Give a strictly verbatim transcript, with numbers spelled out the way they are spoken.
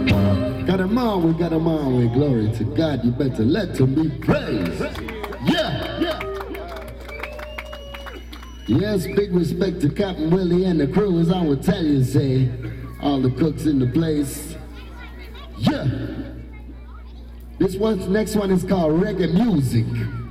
Got him on, we got him on, we glory to God. You better let him be praised. Yeah, yeah. Yes, big respect to Captain Willie and the crew, as I would tell you, say, all the cooks in the place. Yeah. This one, next one is called Reggae Music.